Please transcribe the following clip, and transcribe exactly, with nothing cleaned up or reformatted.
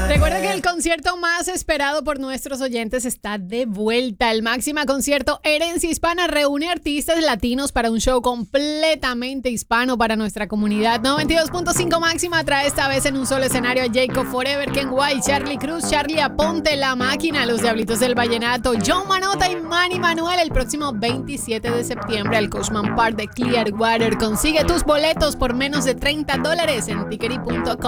Recuerda que el concierto más esperado por nuestros oyentes está de vuelta. El Máxima Concierto Herencia Hispana reúne artistas latinos para un show completamente hispano para nuestra comunidad. noventa y dos punto cinco Máxima trae esta vez en un solo escenario a Jacob Forever, Ken White, Charlie Cruz, Charlie Aponte, La Máquina, Los Diablitos del Vallenato, John Manota y Manny Manuel el próximo veintisiete de septiembre al Coachman Park de Clearwater. Consigue tus boletos por menos de treinta dólares en tickery punto com.